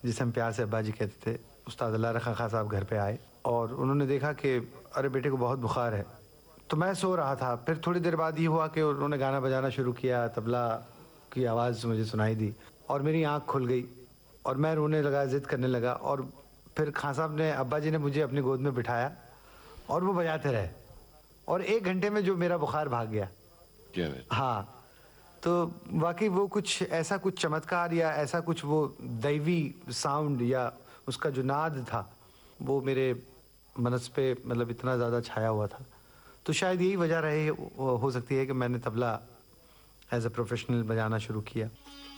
जिसे हम प्यार से अब्बा जी कहते थे, उस्ताद अल्लाह रखा खां साहब घर पे आए और उन्होंने देखा कि अरे बेटे को बहुत बुखार है। तो मैं सो रहा था, फिर थोड़ी देर बाद ये हुआ कि उन्होंने गाना बजाना शुरू किया, तबला की आवाज़ मुझे सुनाई दी और मेरी आँख खुल गई और मैं रोने लगा, ज़िद करने लगा और फिर खां साहब ने, अब्बा जी ने मुझे अपनी गोद में बिठाया और वो बजाते रहे और 1 घंटे में जो मेरा बुखार भाग गया। क्या बात? हाँ, तो वाक़ई वो कुछ ऐसा कुछ चमत्कार या ऐसा कुछ वो दैवी साउंड या उसका जो नाद था, वो मेरे मनस पे मतलब इतना ज़्यादा छाया हुआ था। तो शायद यही वजह रहे हो सकती है कि मैंने तबला एज़ अ प्रोफ़ेशनल बजाना शुरू किया।